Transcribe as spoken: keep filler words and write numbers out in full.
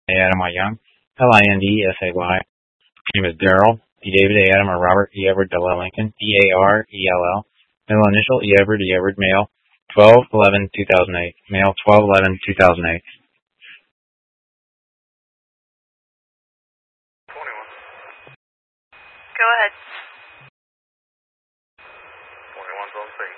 Adam I. Young, L I N D S A Y. Name is Daryl, D. David A. Adam or Robert E. Edward L. Lincoln, D A R E L L. Middle initial E. Edward E. Edward, male, twelve eleven two thousand eight. Male, twelve eleven two thousand eight. twenty-one. Go ahead. twenty-one's on scene.